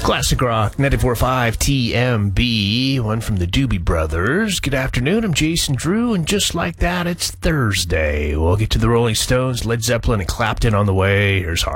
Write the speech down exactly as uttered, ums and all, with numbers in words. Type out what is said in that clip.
Classic Rock, ninety-four point five T M B, one from the Doobie Brothers. Good afternoon, I'm Jason Drew, and just like that, it's Thursday. We'll get to the Rolling Stones, Led Zeppelin, and Clapton on the way. Here's Hard.